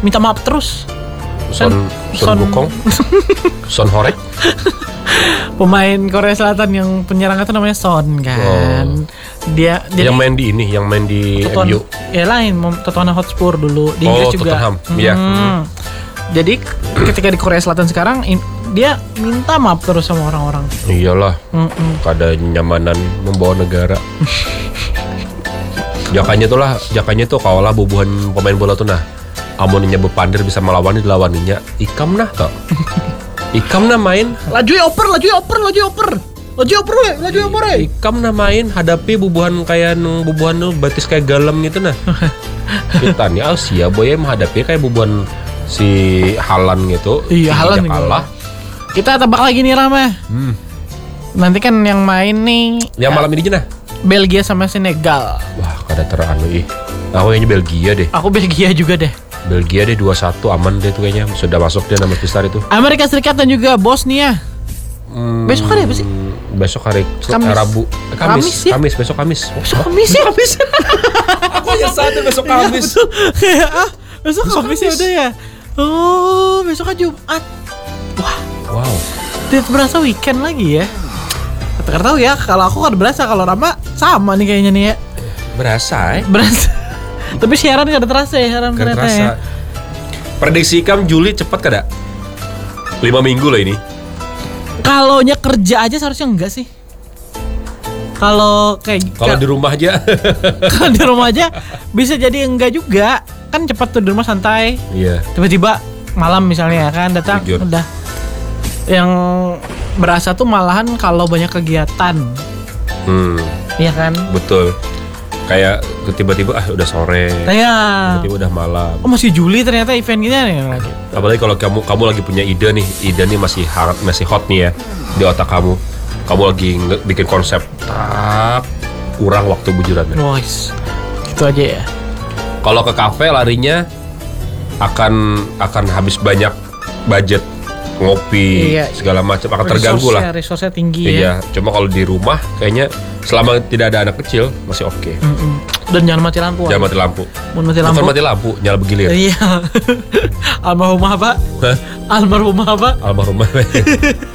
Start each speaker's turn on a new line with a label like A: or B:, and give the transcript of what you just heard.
A: minta maaf terus.
B: Son Wukong, Son Horek.
A: Pemain Korea Selatan yang penyerang itu namanya Son kan. Dia
B: yang main di ini, yang main di MU.
A: Ya lain, Tottenham Hotspur dulu di Inggris juga.
B: Tottenham. Iya.
A: Jadi ketika di Korea Selatan sekarang dia minta maaf terus sama orang-orang.
B: Iyalah. Kada nyamanan membawa negara. Jakanya tuh kaulah bubuhan pemain bola tuh nah. Amunnya bepandir bisa melawan dilawaninya. Ikam nah toh. Ikam nah main.
A: Laju oper.
B: Ikam nah main hadapi bubuhan kayak bubuhan nu batis kayak galem gitu nah. Kita nih Asia boy menghadapi kayak bubuhan si Halan gitu.
A: Iya Halan
B: kalah.
A: Kita tebak lagi nih Rama. Nanti kan yang main nih.
B: Yang malam ini nah.
A: Belgia sama Senegal.
B: Wah kada teranu ih. Aku kayaknya Belgia deh.
A: Aku Belgia juga deh.
B: Belgia deh 2-1 aman deh tuh kayaknya. Sudah masuk dia nama besar itu.
A: Amerika Serikat dan juga Bosnia. Besok hari apa sih?
B: Besok hari Rabu. Kamis ya? Besok Kamis.
A: Kamis.
B: Aku aja satu besok Kamis.
A: Besok Kamis ya udah ya. Oh, besok kan Jumat.
B: Wow.
A: Tidak berasa weekend lagi ya. Kata tahu ya, kalau aku kan berasa, kalau Rama sama nih kayaknya nih ya.
B: Berasa.
A: Tapi siaran gak ada terasa ya, siaran
B: Gak
A: ternyata
B: terasa.
A: ya.
B: Prediksi Ikam Juli cepat kada? 5 minggu loh ini.
A: Kalaunya kerja aja seharusnya enggak sih. Kalau
B: di rumah aja.
A: Kalau di rumah aja bisa jadi enggak juga. Kan cepat tuh di rumah santai.
B: Iya.
A: Tiba-tiba malam misalnya kan datang udah. Yang berasa tuh malahan kalau banyak kegiatan. Iya kan?
B: Betul. Kayak tiba-tiba udah sore. Tiba-tiba udah malam.
A: Oh masih Juli ternyata eventnya nih lagi.
B: Apalagi kalau kamu lagi punya ide nih masih hot nih ya di otak kamu. Kamu lagi bikin konsep kurang waktu bujurannya.
A: Nice. Gitu aja ya.
B: Kalau ke kafe larinya akan habis banyak budget ngopi segala macam akan terganggu lah.
A: Resource-nya tinggi
B: ya. Cuma kalau di rumah kayaknya selama tidak ada anak kecil masih oke.
A: Dan jangan mati lampu.
B: Jangan mati lampu.
A: Bukan
B: mati lampu, nyala bergilir.
A: Iya. Almarhumah apa?